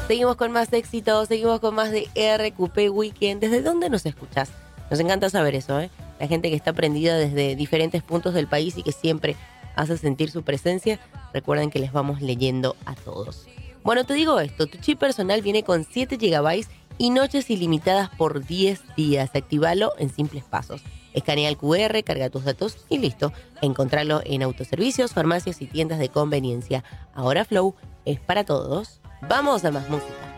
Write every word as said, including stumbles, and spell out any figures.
Seguimos con más éxito, seguimos con más de R Q P Weekend. ¿Desde dónde nos escuchás? Nos encanta saber eso, ¿eh? La gente que está prendida desde diferentes puntos del país y que siempre hace sentir su presencia. Recuerden que les vamos leyendo a todos. Bueno, te digo esto, tu chip personal viene con siete gigabytes y noches ilimitadas por diez días. Actívalo en simples pasos. Escanea el Q R, carga tus datos y listo. Encontralo en autoservicios, farmacias y tiendas de conveniencia. Ahora Flow es para todos. Vamos a más música.